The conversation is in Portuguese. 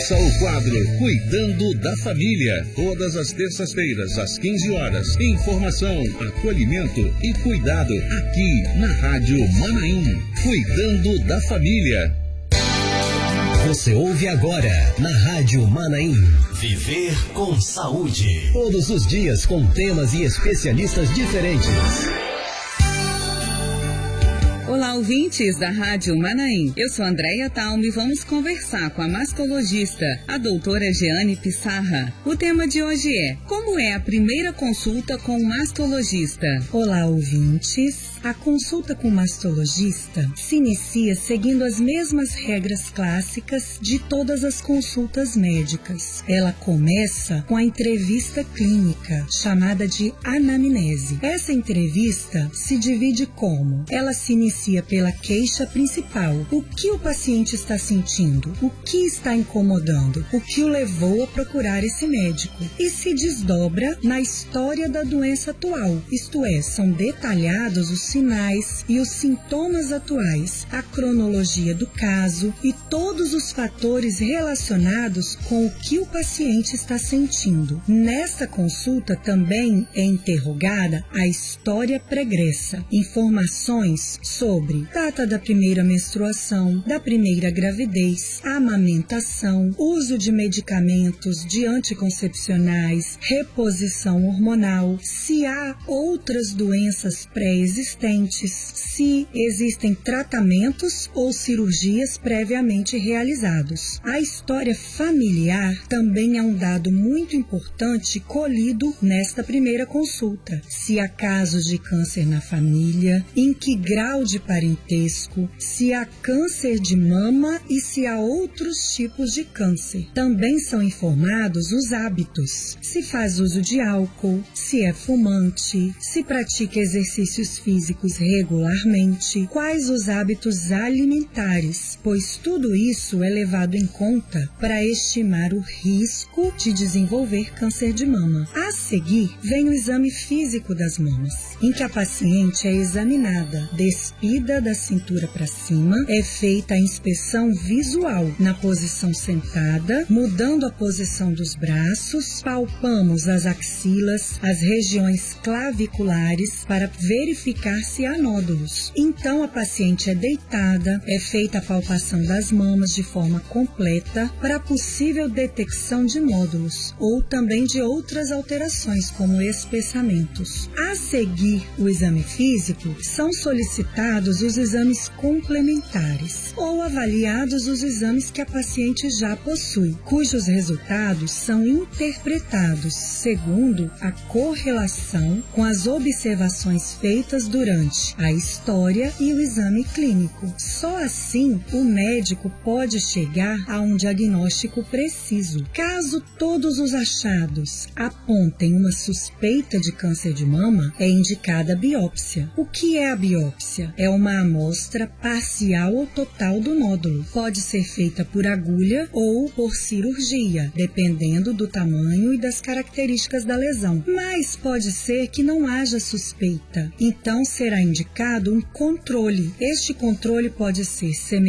O quadro Cuidando da Família, todas as terças-feiras, às 15 horas. Informação, acolhimento e cuidado aqui na Rádio Manaim. Cuidando da Família. Você ouve agora na Rádio Manaim. Viver com saúde. Todos os dias com temas e especialistas diferentes. Olá, ouvintes da Rádio Manaim. Eu sou Andréia Talme e vamos conversar com a mastologista, a doutora Jeane Pissarra. O tema de hoje é: como é a primeira consulta com o mastologista? Olá, ouvintes. A consulta com o mastologista se inicia seguindo as mesmas regras clássicas de todas as consultas médicas. Ela começa com a entrevista clínica, chamada de anamnese. Essa entrevista se divide como? Ela se inicia pela queixa principal. O que o paciente está sentindo? O que está incomodando? O que o levou a procurar esse médico? E se desdobra na história da doença atual. Isto é, são detalhados os sinais e os sintomas atuais, a cronologia do caso e todos os fatores relacionados com o que o paciente está sentindo. Nesta consulta também é interrogada a história pregressa, informações sobre data da primeira menstruação, da primeira gravidez, amamentação, uso de medicamentos de anticoncepcionais, reposição hormonal, se há outras doenças pré-existentes, se existem tratamentos ou cirurgias previamente realizados. A história familiar também é um dado muito importante colhido nesta primeira consulta. Se há casos de câncer na família, em que grau de parentesco, se há câncer de mama e se há outros tipos de câncer. Também são informados os hábitos, se faz uso de álcool, se é fumante, se pratica exercícios físicos regularmente, quais os hábitos alimentares, pois tudo isso é levado em conta para estimar o risco de desenvolver câncer de mama. A seguir, vem o exame físico das mamas, em que a paciente é examinada, despida da cintura para cima, é feita a inspeção visual na posição sentada, mudando a posição dos braços, palpamos as axilas, as regiões claviculares para verificar se há nódulos. Então a paciente é deitada, é feita a palpação das mamas de forma completa para possível detecção de nódulos ou também de outras alterações como espessamentos. A seguir o exame físico, são solicitados os exames complementares ou avaliados os exames que a paciente já possui, cujos resultados são interpretados segundo a correlação com as observações feitas durante a história e o exame clínico. Só assim o médico pode chegar a um diagnóstico preciso. Caso todos os achados apontem uma suspeita de câncer de mama, é indicada a biópsia. O que é a biópsia? É uma amostra parcial ou total do nódulo. Pode ser feita por agulha ou por cirurgia, dependendo do tamanho e das características da lesão. Mas pode ser que não haja suspeita. Então será indicado um controle. Este controle pode ser